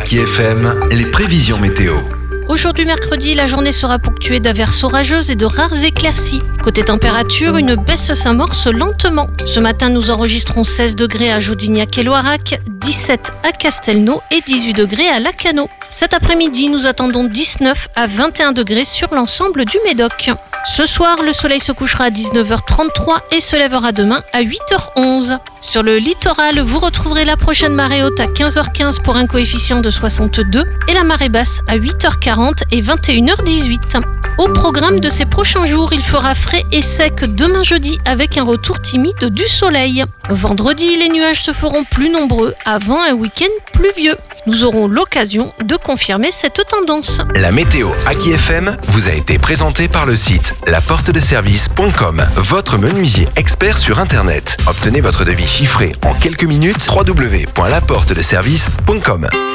Aki FM, les prévisions météo. Aujourd'hui mercredi, la journée sera ponctuée d'averses orageuses et de rares éclaircies. Côté température, une baisse s'amorce lentement. Ce matin, nous enregistrons 16 degrés à Jodignac et Loirac, 17 à Castelnau et 18 degrés à Lacanau. Cet après-midi, nous attendons 19 à 21 degrés sur l'ensemble du Médoc. Ce soir, le soleil se couchera à 19h33 et se lèvera demain à 8h11. Sur le littoral, vous retrouverez la prochaine marée haute à 15h15 pour un coefficient de 62 et la marée basse à 8h40 et 21h18. Au programme de ces prochains jours, il fera frais et sec demain jeudi avec un retour timide du soleil. Vendredi, les nuages se feront plus nombreux avant un week-end pluvieux. Nous aurons l'occasion de confirmer cette tendance. La météo Aki FM vous a été présentée par le site laportedeservice.com, votre menuisier expert sur Internet. Obtenez votre devis chiffré en quelques minutes. www.laportedeservice.com.